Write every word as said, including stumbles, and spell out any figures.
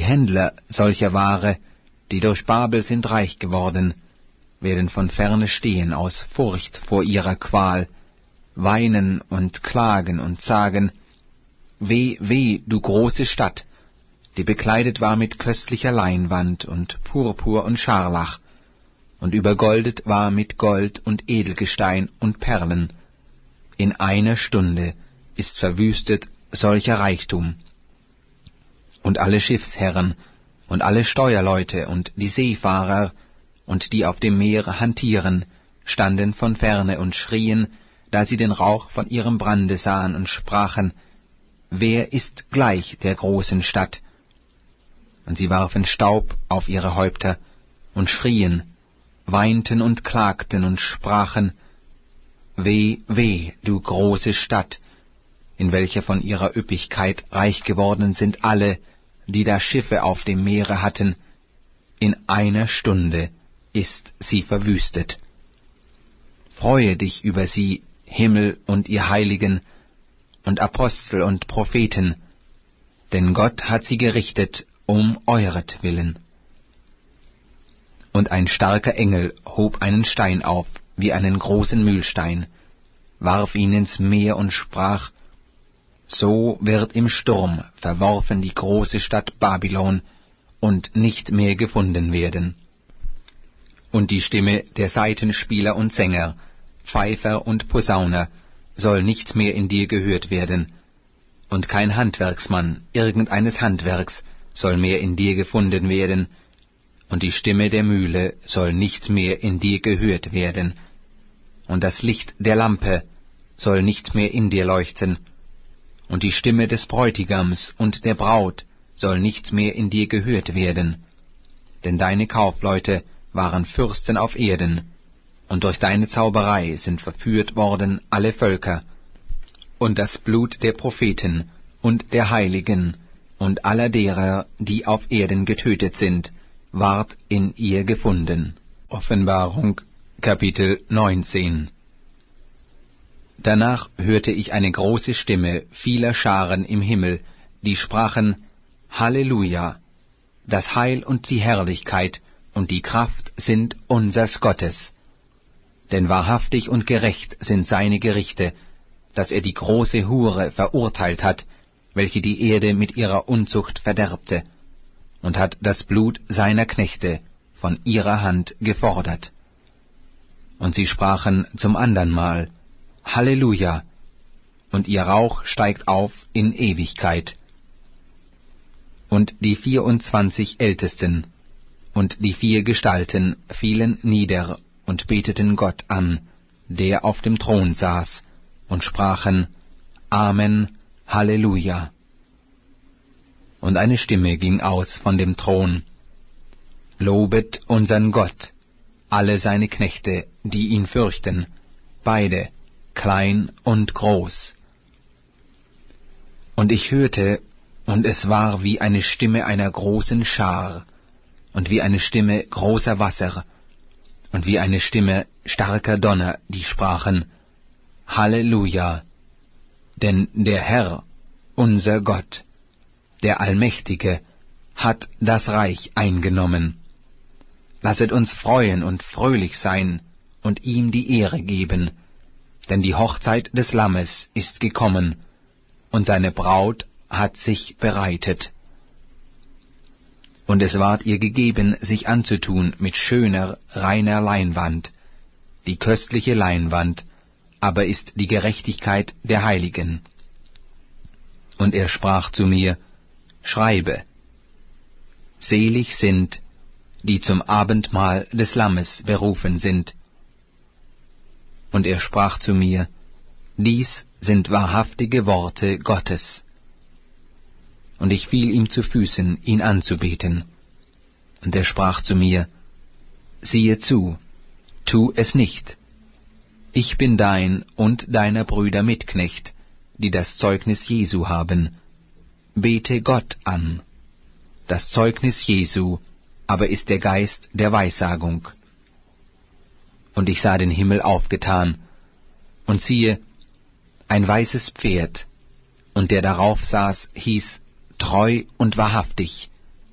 Händler solcher Ware, die durch Babel sind reich geworden, werden von ferne stehen aus Furcht vor ihrer Qual, weinen und klagen und sagen, Weh, weh, du große Stadt, die bekleidet war mit köstlicher Leinwand und Purpur und Scharlach, und übergoldet war mit Gold und Edelgestein und Perlen. In einer Stunde ist verwüstet solcher Reichtum. Und alle Schiffsherren und alle Steuerleute und die Seefahrer und die auf dem Meer hantieren, standen von ferne und schrien, da sie den Rauch von ihrem Brande sahen und sprachen, Wer ist gleich der großen Stadt? Und sie warfen Staub auf ihre Häupter und schrien, weinten und klagten und sprachen, Weh, weh, du große Stadt, in welcher von ihrer Üppigkeit reich geworden sind alle, die da Schiffe auf dem Meere hatten. In einer Stunde ist sie verwüstet. Freue dich über sie, Himmel und ihr Heiligen, und Apostel und Propheten, denn Gott hat sie gerichtet um euretwillen. Und ein starker Engel hob einen Stein auf, wie einen großen Mühlstein, warf ihn ins Meer und sprach, So wird im Sturm verworfen die große Stadt Babylon und nicht mehr gefunden werden. Und die Stimme der Saitenspieler und Sänger, Pfeifer und Posauner soll nicht mehr in dir gehört werden, und kein Handwerksmann irgendeines Handwerks soll mehr in dir gefunden werden, und die Stimme der Mühle soll nicht mehr in dir gehört werden, und das Licht der Lampe soll nicht mehr in dir leuchten, und die Stimme des Bräutigams und der Braut soll nicht mehr in dir gehört werden, denn deine Kaufleute waren Fürsten auf Erden, und durch deine Zauberei sind verführt worden alle Völker, und das Blut der Propheten und der Heiligen und aller derer, die auf Erden getötet sind, ward in ihr gefunden. Offenbarung, Kapitel neunzehn. Danach hörte ich eine große Stimme vieler Scharen im Himmel, die sprachen, Halleluja! Das Heil und die Herrlichkeit und die Kraft sind unsers Gottes. Denn wahrhaftig und gerecht sind seine Gerichte, dass er die große Hure verurteilt hat, welche die Erde mit ihrer Unzucht verderbte, und hat das Blut seiner Knechte von ihrer Hand gefordert. Und sie sprachen zum andern Mal, Halleluja! Und ihr Rauch steigt auf in Ewigkeit. Und die vierundzwanzig Ältesten und die vier Gestalten fielen nieder und beteten Gott an, der auf dem Thron saß, und sprachen, Amen, Halleluja. Und eine Stimme ging aus von dem Thron, Lobet unsern Gott, alle seine Knechte, die ihn fürchten, beide, klein und groß. Und ich hörte, und es war wie eine Stimme einer großen Schar, und wie eine Stimme großer Wasser, und wie eine Stimme starker Donner, die sprachen, Halleluja, denn der Herr, unser Gott, der Allmächtige, hat das Reich eingenommen. Lasset uns freuen und fröhlich sein und ihm die Ehre geben, denn die Hochzeit des Lammes ist gekommen, und seine Braut hat sich bereitet. Und es ward ihr gegeben, sich anzutun mit schöner, reiner Leinwand. Die köstliche Leinwand aber ist die Gerechtigkeit der Heiligen. Und er sprach zu mir, Schreibe, selig sind, die zum Abendmahl des Lammes berufen sind. Und er sprach zu mir, dies sind wahrhaftige Worte Gottes. Und ich fiel ihm zu Füßen, ihn anzubeten. Und er sprach zu mir, siehe zu, tu es nicht. Ich bin dein und deiner Brüder Mitknecht, die das Zeugnis Jesu haben. Bete Gott an. Das Zeugnis Jesu aber ist der Geist der Weissagung. Und ich sah den Himmel aufgetan, und siehe, ein weißes Pferd, und der darauf saß, hieß Treu und wahrhaftig,